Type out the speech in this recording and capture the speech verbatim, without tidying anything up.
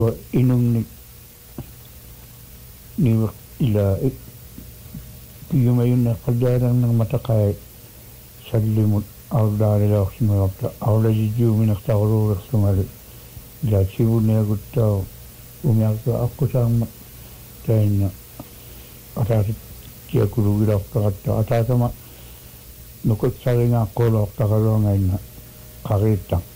وإنني نيو إلى يوم يوم قدرنا من متقاعد سلم أولاد الأخ مربط أولاد الجيو من اختاروا رسمه لا تشوفني قلت ومياك أكو سام تين أتاس تيكلو بيرك تكت أتاس ما نكت سالنا كل وقت كلام عنا خريطة